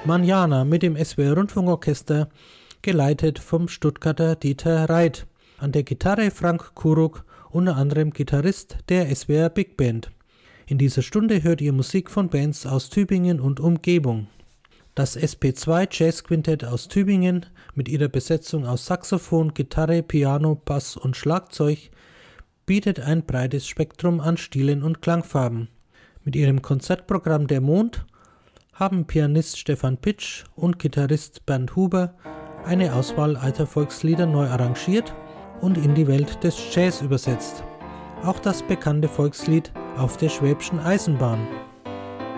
Manjana mit dem SWR Rundfunkorchester, geleitet vom Stuttgarter Dieter Reit. An der Gitarre Frank Kuruk, unter anderem Gitarrist der SWR Big Band. In dieser Stunde hört ihr Musik von Bands aus Tübingen und Umgebung. Das SP2 Jazz Quintett aus Tübingen mit ihrer Besetzung aus Saxophon, Gitarre, Piano, Bass und Schlagzeug bietet ein breites Spektrum an Stilen und Klangfarben. Mit ihrem Konzertprogramm Der Mond haben Pianist Stefan Pitsch und Gitarrist Bernd Huber eine Auswahl alter Volkslieder neu arrangiert und in die Welt des Jazz übersetzt. Auch das bekannte Volkslied Auf der Schwäbischen Eisenbahn